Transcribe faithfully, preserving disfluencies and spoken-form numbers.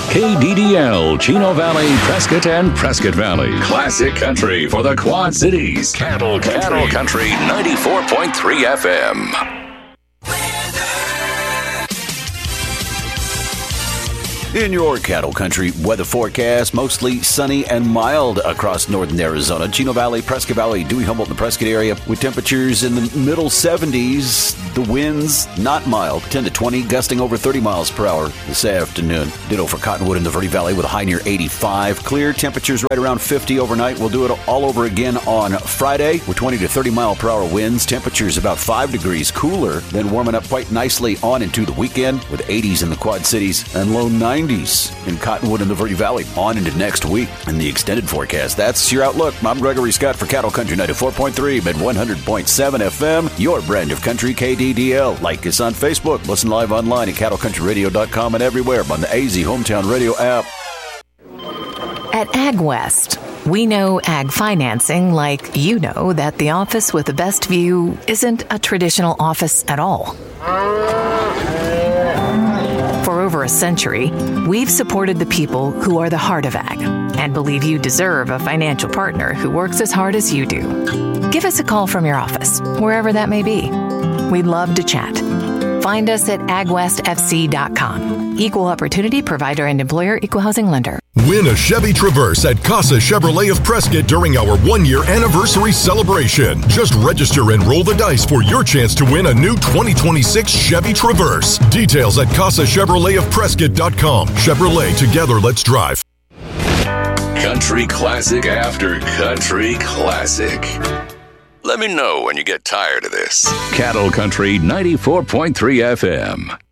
K D D L, Chino Valley, Prescott, and Prescott Valley. Classic country for the Quad Cities. Cattle Country, Cattle Country ninety-four point three F M. In your Cattle Country weather forecast, mostly sunny and mild across northern Arizona. Chino Valley, Prescott Valley, Dewey, Humboldt, and the Prescott area with temperatures in the middle seventies. The winds not mild, ten to twenty, gusting over thirty miles per hour this afternoon. Ditto for Cottonwood in the Verde Valley with a high near eighty-five. Clear temperatures right around fifty overnight. We'll do it all over again on Friday with twenty to thirty mile per hour winds. Temperatures about five degrees cooler, then warming up quite nicely on into the weekend with eighties in the Quad Cities and low nineties in Cottonwood and the Verde Valley on into next week in the extended forecast. That's your outlook. I'm Gregory Scott for Cattle Country ninety-four point three, mid one hundred point seven F M, your brand of country K D D L. Like us on Facebook. Listen live online at cattle country radio dot com and everywhere on the A Z Hometown Radio app. At AgWest, we know ag financing like you know that the office with the best view isn't a traditional office at all. For over a century, we've supported the people who are the heart of ag and believe you deserve a financial partner who works as hard as you do. Give us a call from your office, wherever that may be. We'd love to chat. Find us at ag west f c dot com. Equal Opportunity Provider and Employer Equal Housing Lender. Win a Chevy Traverse at Casa Chevrolet of Prescott during our one-year anniversary celebration. Just register and roll the dice for your chance to win a new twenty twenty-six Chevy Traverse. Details at casa chevrolet of prescott dot com. Chevrolet, together let's drive. Country classic after country classic. Let me know when you get tired of this. Cattle Country ninety-four point three F M.